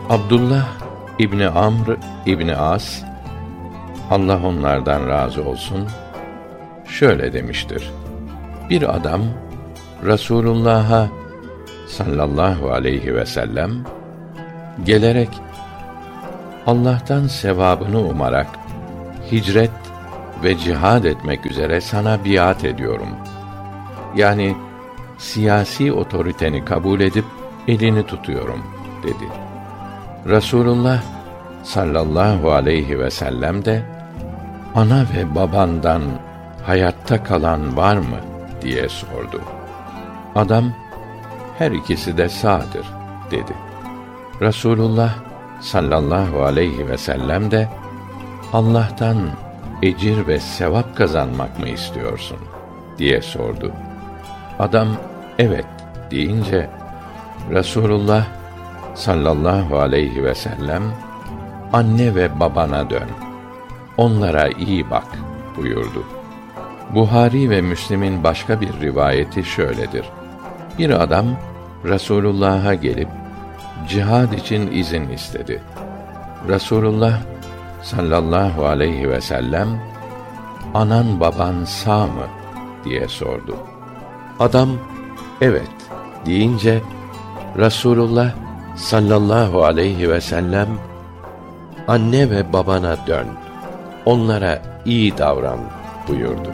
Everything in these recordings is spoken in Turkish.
Abdullah İbni Amr İbni As, Allah onlardan razı olsun, şöyle demiştir: Bir adam Resulullah'a sallallahu aleyhi ve sellem gelerek Allah'tan sevabını umarak hicret ve cihad etmek üzere sana biat ediyorum. Yani siyasi otoriteni kabul edip elini tutuyorum dedi. Resulullah sallallahu aleyhi ve sellem de ana ve babandan hayatta kalan var mı diye sordu. Adam her ikisi de sağdır dedi. Resulullah sallallahu aleyhi ve sellem de Allah'tan ecir ve sevap kazanmak mı istiyorsun diye sordu. Adam evet deyince Resulullah sallallahu aleyhi ve sellem anne ve babana dön, onlara iyi bak buyurdu. Buhari ve Müslim'in başka bir rivayeti şöyledir: Bir adam Resulullah'a gelip cihad için izin istedi. Resulullah sallallahu aleyhi ve sellem anan baban sağ mı diye sordu. Adam evet deyince Resulullah sallallahu aleyhi ve sellem anne ve babana dön, onlara iyi davran buyurdu.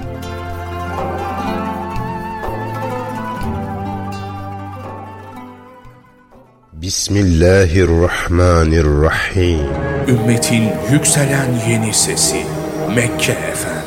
Bismillahirrahmanirrahim. Ümmetin yükselen yeni sesi Mekke Efendi.